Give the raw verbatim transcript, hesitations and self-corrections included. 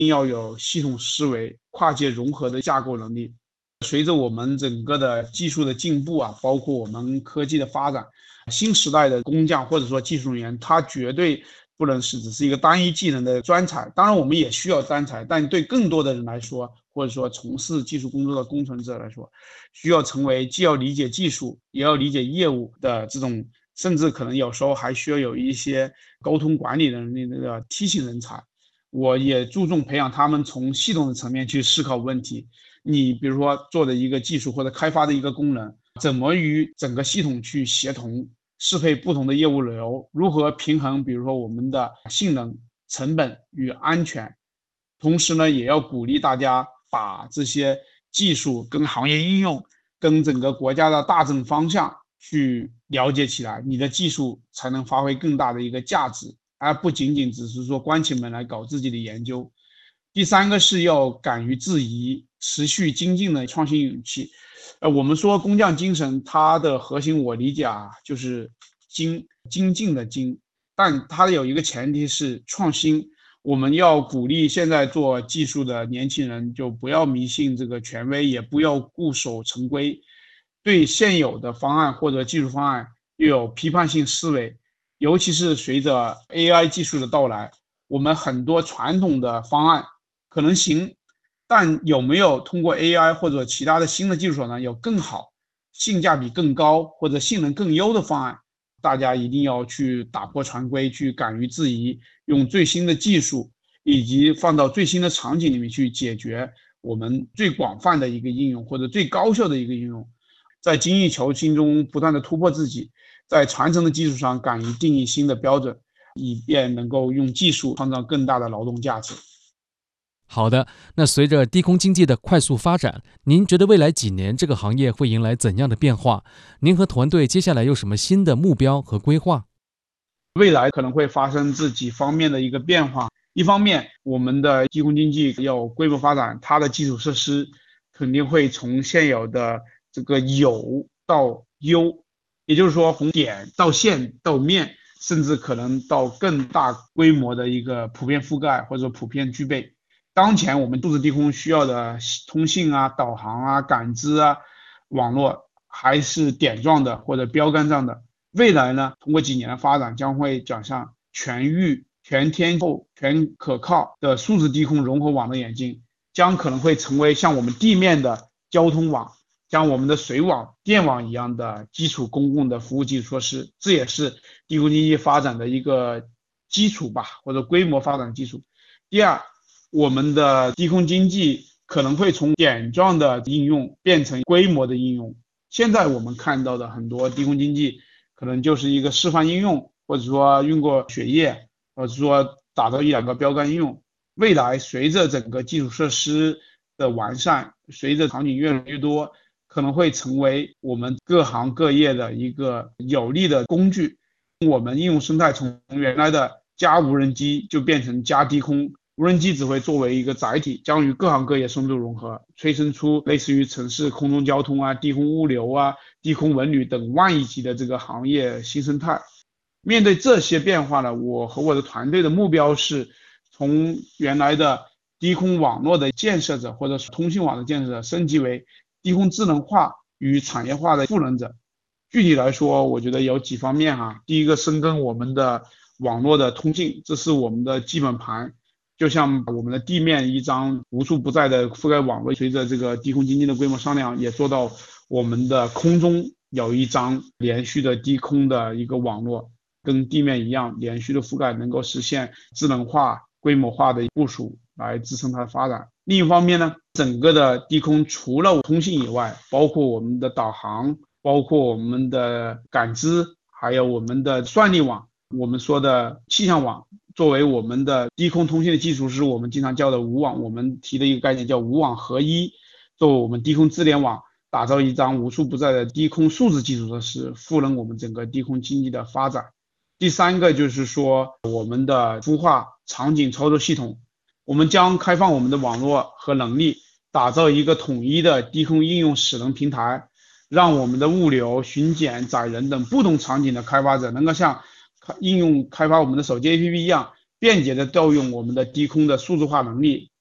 定要有系统思维、跨界融合的架构能力。随着我们整个的技术的进步啊，包括我们科技的发展，新时代的工匠或者说技术人员，他绝对不能是只是一个单一技能的专才。当然，我们也需要专才，但对更多的人来说，或者说从事技术工作的工程者来说，需要成为既要理解技术，也要理解业务的这种，甚至可能有时候还需要有一些沟通管理能力的梯形人才。我也注重培养他们从系统的层面去思考问题。你比如说做的一个技术或者开发的一个功能，怎么与整个系统去协同，适配不同的业务流，如何平衡，比如说我们的性能、成本与安全。同时呢，也要鼓励大家把这些技术跟行业应用、跟整个国家的大政方向去了解起来，你的技术才能发挥更大的一个价值，而不仅仅只是说关起门来搞自己的研究。第三个是要敢于质疑，持续精进的创新勇气。呃，我们说工匠精神，它的核心我理解啊，就是精精进的精，但它有一个前提是创新。我们要鼓励现在做技术的年轻人，就不要迷信这个权威，也不要固守成规，对现有的方案或者技术方案又有批判性思维。尤其是随着 A I 技术的到来，我们很多传统的方案可能行，但有没有通过 A I 或者其他的新的技术手段有更好、性价比更高或者性能更优的方案？大家一定要去打破常规，去敢于质疑，用最新的技术以及放到最新的场景里面去解决我们最广泛的一个应用或者最高效的一个应用，在精益求精中不断的突破自己，在传承的基础上敢于定义新的标准，以便能够用技术创造更大的劳动价值。 好的，那随着低空经济的快速发展，您觉得未来几年这个行业会迎来怎样的变化？您和团队接下来有什么新的目标和规划？ 未来可能会发生这几方面的一个变化。一方面，我们的低空经济要规模发展，它的基础设施肯定会从现有的这个有到优，也就是说从点到线到面，甚至可能到更大规模的一个普遍覆盖或者普遍具备。当前我们数字低空需要的通信啊、导航啊、感知啊、网络还是点状的或者标杆状的。未来呢，通过几年的发展，将会转向全域、全天候、全可靠的数字低空融合网络演进，将可能会成为像我们地面的交通网、像我们的水网、电网一样的基础公共的服务基础设施。这也是低空经济发展的一个基础吧，或者规模发展的基础。第二，我们的低空经济可能会从点状的应用变成规模的应用。现在我们看到的很多低空经济可能就是一个示范应用，或者说用过血液，或者说打造一两个标杆应用。未来随着整个基础设施的完善，随着场景越来越多，可能会成为我们各行各业的一个有力的工具。我们应用生态从原来的加无人机就变成加低空，无人机只会作为一个载体，将与各行各业深度融合，催生出类似于城市空中交通啊、低空物流啊、低空文旅等万亿级的这个行业新生态。面对这些变化呢，我和我的团队的目标是从原来的低空网络的建设者或者通信网的建设者升级为低空智能化与产业化的赋能者。具体来说，我觉得有几方面哈。第一个，深耕我们的网络的通信，这是我们的基本盘。就像我们的地面一张无处不在的覆盖网络，随着这个低空经济的规模上量，也做到我们的空中有一张连续的低空的一个网络，跟地面一样连续的覆盖，能够实现智能化、规模化的部署来支撑它的发展。另一方面呢，整个的低空除了通信以外，包括我们的导航，包括我们的感知，还有我们的算力网，我们说的气象网，作为我们的低空通信的基础，是我们经常叫的无网。我们提的一个概念叫无网合一，作为我们低空智联网，打造一张无处不在的低空数字基础设施，赋能我们整个低空经济的发展。第三个就是说，我们的孵化场景操作系统，我们将开放我们的网络和能力，打造一个统一的低空应用使能平台，让我们的物流、巡检、载人等不同场景的开发者能够像应用开发我们的手机 A P P 一样， 便捷的调用我们的低空的数字化能力，